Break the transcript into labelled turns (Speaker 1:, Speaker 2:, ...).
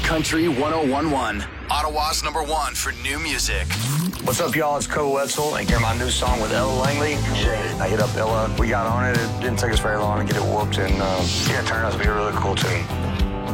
Speaker 1: Country 101.1. Ottawa's #1 for new music.
Speaker 2: What's up, y'all? It's Cole Wetzel, and hear my new song with Ella Langley. I hit up Ella. We got on it. It didn't take us very long to get it whooped, and it turned out to be a really cool tune.